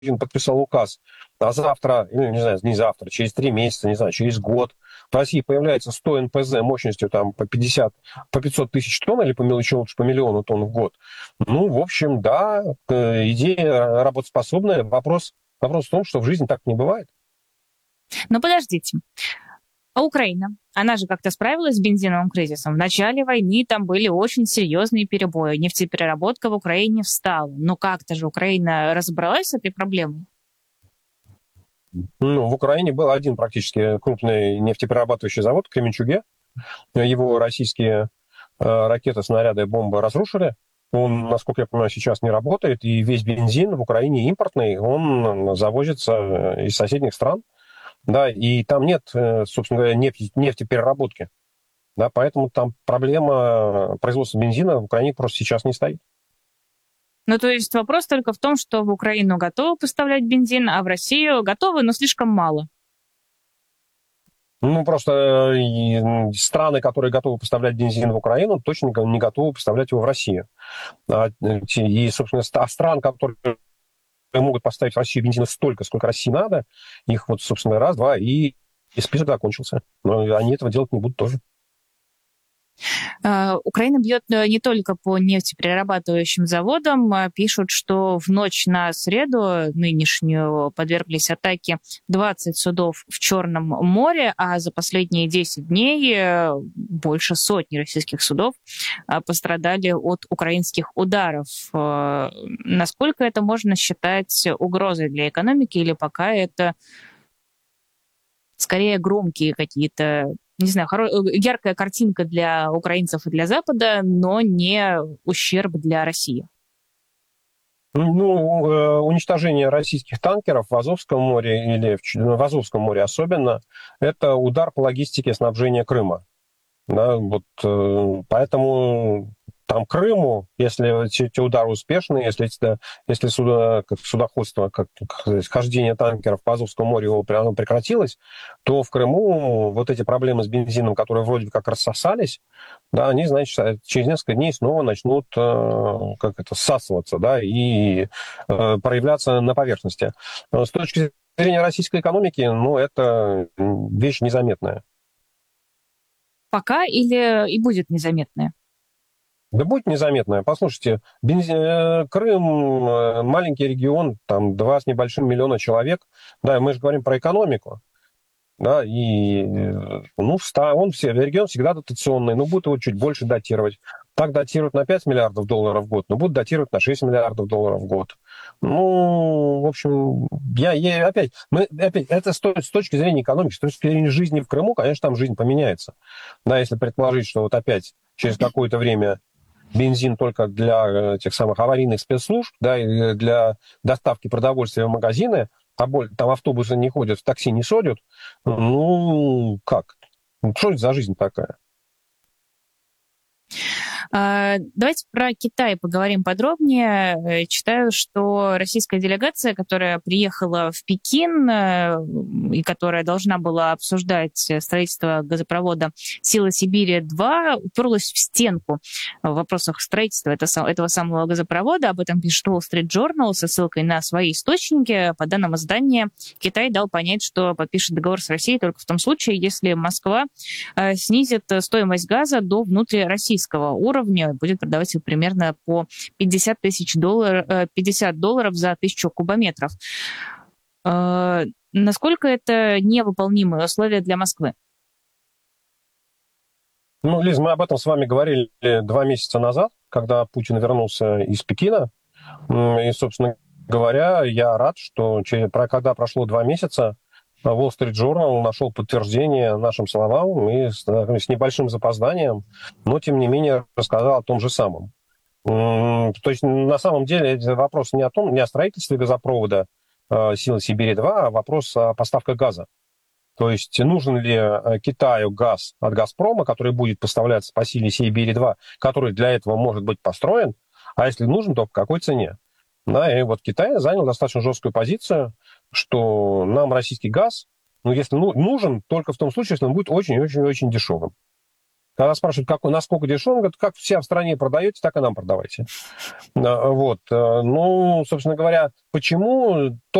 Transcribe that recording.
подписал указ, а завтра, или, не знаю, не завтра, через 3 месяца, не знаю, через год в России появляется 100 НПЗ мощностью там по 50, по 500 тысяч тонн или по мелочи лучше по миллиону тонн в год. Ну, в общем, да, идея работоспособная. Вопрос в том, что в жизни так не бывает. Но подождите. А Украина? Она же как-то справилась с бензиновым кризисом. В начале войны там были очень серьезные перебои. Нефтепереработка в Украине встала. Но как-то же Украина разобралась с этой проблемой? Ну, в Украине был один практически крупный нефтеперерабатывающий завод в Кременчуге. Его российские ракеты, снаряды, бомбы разрушили. Он, насколько я понимаю, сейчас не работает, и весь бензин в Украине импортный, он завозится из соседних стран, да, и там нет, собственно говоря, нефтепереработки, да, поэтому там проблема производства бензина в Украине просто сейчас не стоит. Ну, то есть вопрос только в том, что в Украину готовы поставлять бензин, а в Россию готовы, но слишком мало. Ну, просто страны, которые готовы поставлять бензин в Украину, точно не готовы поставлять его в Россию. И, собственно, стран, которые могут поставить в Россию бензина столько, сколько России надо, их вот, собственно, раз, два, и список закончился. Но они этого делать не будут тоже. Украина бьет не только по нефтеперерабатывающим заводам. Пишут, что в ночь на среду нынешнюю подверглись атаке 20 судов в Черном море, а за последние 10 дней больше сотни российских судов пострадали от украинских ударов. Насколько это можно считать угрозой для экономики, или пока это скорее громкие какие-то, не знаю, яркая картинка для украинцев и для Запада, но не ущерб для России? Ну, уничтожение российских танкеров в Азовском море или в Азовском море особенно, это удар по логистике снабжения Крыма. Да, вот, поэтому там Крыму, если эти удары успешны, если судоходство, как сказать, хождение танкеров по Азовскому морю оно прекратилось, то в Крыму вот эти проблемы с бензином, которые вроде как рассосались, да, они, значит, через несколько дней снова начнут всасываться, да, и проявляться на поверхности. С точки зрения российской экономики, ну, это вещь незаметная. Пока или и будет незаметная? Да будет незаметно. Послушайте, Крым маленький регион, там 2 с небольшим миллиона человек. Да, мы же говорим про экономику. Да, и ну, регион всегда дотационный, но будут его чуть больше датировать. Так датируют на 5 миллиардов долларов в год, но будут датировать на 6 миллиардов долларов в год. Ну, в общем, опять, это с точки зрения экономики, с точки зрения жизни в Крыму, конечно, там жизнь поменяется. Да, если предположить, что вот опять через какое-то время бензин только для тех самых аварийных спецслужб, да, и для доставки продовольствия в магазины, там автобусы не ходят, в такси не садят. Ну, как? Что это за жизнь такая? Давайте про Китай поговорим подробнее. Читаю, что российская делегация, которая приехала в Пекин и которая должна была обсуждать строительство газопровода «Сила Сибири-2», уперлась в стенку в вопросах строительства этого самого газопровода. Об этом пишет Wall Street Journal со ссылкой на свои источники. По данным издания, Китай дал понять, что подпишет договор с Россией только в том случае, если Москва снизит стоимость газа до внутрироссийского уровня, будет продавать его примерно по $50 за 1000 кубометров. Насколько это невыполнимые условия для Москвы? Ну, Лиз, мы об этом с вами говорили 2 месяца назад, когда Путин вернулся из Пекина. И, собственно говоря, я рад, что когда прошло 2 месяца, Wall Street Journal нашел подтверждение нашим словам и с небольшим запозданием, но, тем не менее, рассказал о том же самом. То есть, на самом деле, это вопрос не о строительстве газопровода «Сила Сибири-2», а вопрос о поставках газа. То есть, нужен ли Китаю газ от «Газпрома», который будет поставляться по «Силе Сибири-2», который для этого может быть построен, а если нужен, то по какой цене? Да, и вот Китай занял достаточно жесткую позицию, что нам российский газ, ну, если нужен, только в том случае, если он будет очень-очень-очень дешевым. Когда спрашивают, насколько дешево, он говорит, как все в стране продаете, так и нам продавайте. Вот. Ну, собственно говоря, почему